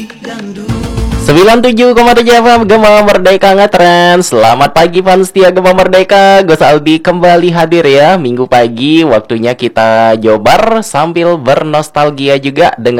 97,7 FM Gema Merdeka ngetren. Selamat pagi fans setia Gema Merdeka. Gue Aldi kembali hadir ya. Minggu pagi waktunya kita jobar sambil bernostalgia juga dengan